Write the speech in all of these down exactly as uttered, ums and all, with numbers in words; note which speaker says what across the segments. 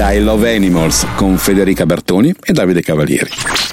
Speaker 1: da I Love Animals con Federica Bertoni e Davide Cavalieri.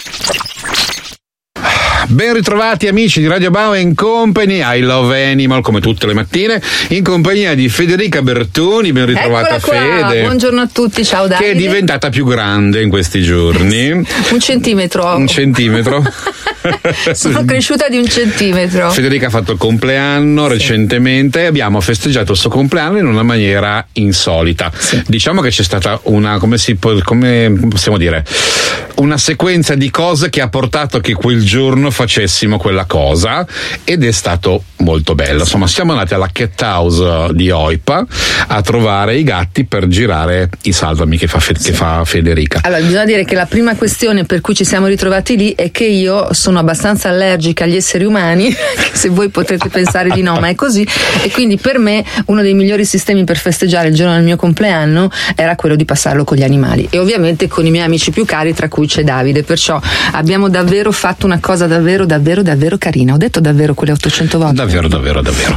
Speaker 1: Ben ritrovati amici di Radio Bau and Company, I Love Animal come tutte le mattine, in compagnia di Federica Bertoni. Ben ritrovata.
Speaker 2: Eccola qua.
Speaker 1: Fede.
Speaker 2: Buongiorno a tutti, ciao Davide.
Speaker 1: Che è diventata più grande in questi giorni.
Speaker 2: Un centimetro.
Speaker 1: Un centimetro.
Speaker 2: Sono cresciuta di un centimetro.
Speaker 1: Federica ha fatto il compleanno sì. recentemente e abbiamo festeggiato il suo compleanno in una maniera insolita. Sì. Diciamo che c'è stata una, come si può, come possiamo dire, una sequenza di cose che ha portato che quel giorno facessimo quella cosa ed è stato molto bello. Insomma, siamo andati alla Cat House di Oipa a trovare i gatti per girare i Salvami che fa, Fe- sì. che fa Federica.
Speaker 2: Allora, bisogna dire che la prima questione per cui ci siamo ritrovati lì è che io sono abbastanza allergica agli esseri umani, se voi potete pensare di no, ma è così, e quindi per me uno dei migliori sistemi per festeggiare il giorno del mio compleanno era quello di passarlo con gli animali e ovviamente con i miei amici più cari, tra cui c'è Davide. Perciò abbiamo davvero fatto una cosa davvero davvero davvero carina. Ho detto davvero quelle ottocento volte?
Speaker 1: Davvero davvero davvero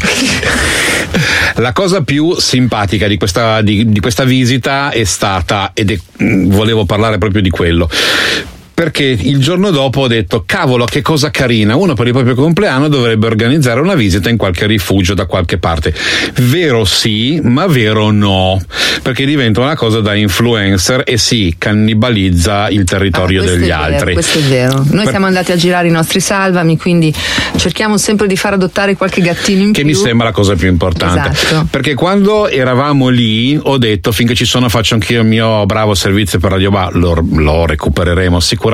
Speaker 1: La cosa più simpatica di questa, di, di questa visita è stata, ed è, volevo parlare proprio di quello, perché il giorno dopo ho detto cavolo che cosa carina, uno per il proprio compleanno dovrebbe organizzare una visita in qualche rifugio da qualche parte. Vero sì, ma vero no, perché diventa una cosa da influencer e si cannibalizza il territorio ah, degli
Speaker 2: vero,
Speaker 1: altri.
Speaker 2: Questo è vero. Noi per... siamo andati a girare i nostri Salvami, quindi cerchiamo sempre di far adottare qualche gattino in
Speaker 1: che
Speaker 2: più.
Speaker 1: Che mi sembra la cosa più importante.
Speaker 2: Esatto.
Speaker 1: Perché quando eravamo lì ho detto finché ci sono faccio anch'io il mio bravo servizio per Radio Ba, lo, lo recupereremo sicuramente.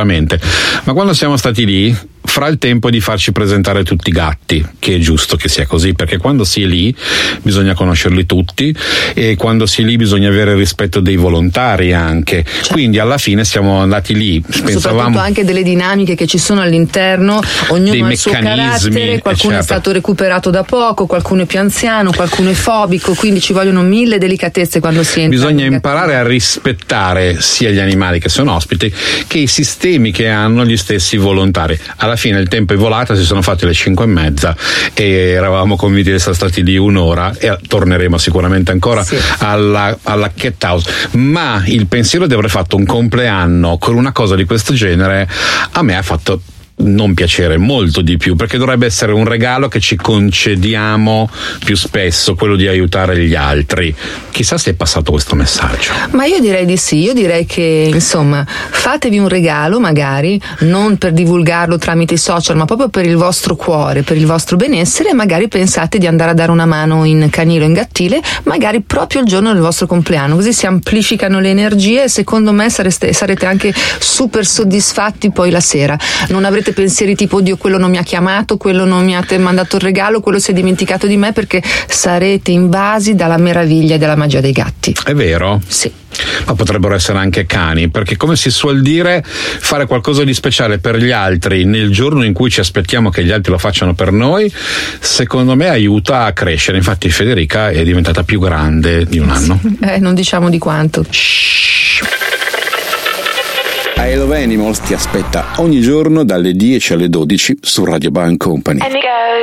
Speaker 1: Ma quando siamo stati lì, fra il tempo di farci presentare tutti i gatti, che è giusto che sia così, perché quando si è lì bisogna conoscerli tutti e quando si è lì bisogna avere il rispetto dei volontari anche. Certo. Quindi alla fine siamo andati lì, pensavamo
Speaker 2: soprattutto anche delle dinamiche che ci sono all'interno, ognuno ha il suo carattere, qualcuno certo. è stato recuperato da poco, qualcuno è più anziano, qualcuno è fobico, quindi ci vogliono mille delicatezze quando si entra.
Speaker 1: Bisogna imparare a rispettare sia gli animali che sono ospiti che i sistemi che hanno gli stessi volontari. Alla fine il tempo è volato, si sono fatti le cinque e mezza e eravamo convinti di essere stati lì un'ora e torneremo sicuramente ancora sì. alla, alla Cat House, ma il pensiero di aver fatto un compleanno con una cosa di questo genere a me ha fatto non piacere molto di più, perché dovrebbe essere un regalo che ci concediamo più spesso, quello di aiutare gli altri. Chissà se è passato questo messaggio.
Speaker 2: Ma io direi di sì, io direi che insomma fatevi un regalo, magari non per divulgarlo tramite i social, ma proprio per il vostro cuore, per il vostro benessere, e magari pensate di andare a dare una mano in canile o in gattile, magari proprio il giorno del vostro compleanno, così si amplificano le energie e secondo me sareste, sarete anche super soddisfatti poi la sera. Non avrete pensieri tipo Dio quello non mi ha chiamato, quello non mi ha mandato il regalo, quello si è dimenticato di me, perché sarete invasi dalla meraviglia e dalla magia dei gatti.
Speaker 1: È vero?
Speaker 2: Sì.
Speaker 1: Ma potrebbero essere anche cani, perché come si suol dire, fare qualcosa di speciale per gli altri nel giorno in cui ci aspettiamo che gli altri lo facciano per noi, secondo me aiuta a crescere. Infatti Federica è diventata più grande di un anno.
Speaker 2: Eh, non diciamo di quanto.
Speaker 1: Shhh. I Love Animals ti aspetta ogni giorno dalle dieci alle dodici su Radio Bau and Company.